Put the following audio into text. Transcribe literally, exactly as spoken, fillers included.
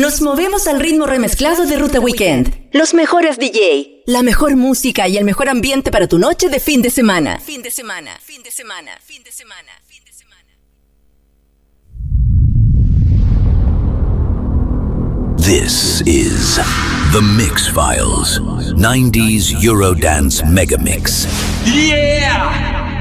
Nos movemos al ritmo remezclado de Ruta Weekend. Los mejores D J, la mejor música y el mejor ambiente para tu noche de fin de semana. Fin de semana, fin de semana, fin de semana, fin de semana. This is The Mix Files, nineties Eurodance Megamix. Yeah!